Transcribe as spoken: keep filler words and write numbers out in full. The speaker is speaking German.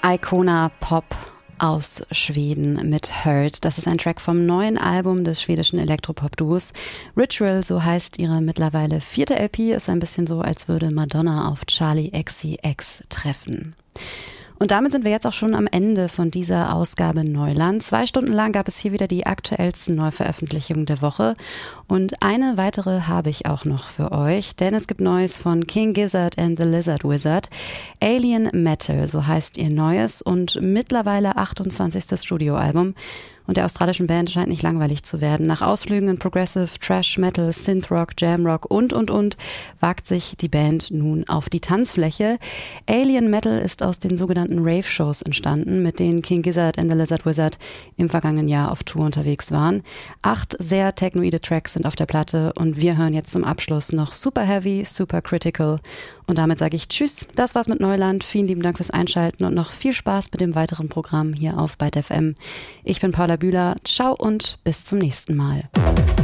Icona Pop aus Schweden mit Hurt. Das ist ein Track vom neuen Album des schwedischen Elektropop-Duos Ritual, so heißt ihre mittlerweile vierte L P. Ist ein bisschen so, als würde Madonna auf Charli X C X treffen. Und damit sind wir jetzt auch schon am Ende von dieser Ausgabe Neuland. Zwei Stunden lang gab es hier wieder die aktuellsten Neuveröffentlichungen der Woche. Und eine weitere habe ich auch noch für euch, denn es gibt Neues von King Gizzard and the Lizard Wizard. Alien Metal, so heißt ihr neues und mittlerweile achtundzwanzigstes Studioalbum. Und der australischen Band scheint nicht langweilig zu werden. Nach Ausflügen in Progressive, Trash Metal, Synthrock, Jamrock und, und, und wagt sich die Band nun auf die Tanzfläche. Alien Metal ist aus den sogenannten Rave-Shows entstanden, mit denen King Gizzard and the Lizard Wizard im vergangenen Jahr auf Tour unterwegs waren. Acht sehr technoide Tracks sind auf der Platte und wir hören jetzt zum Abschluss noch Super Heavy, Super Critical. Und damit sage ich Tschüss, das war's mit Neuland. Vielen lieben Dank fürs Einschalten und noch viel Spaß mit dem weiteren Programm hier auf Byte F M. Ich bin Paula Bühler, ciao und bis zum nächsten Mal.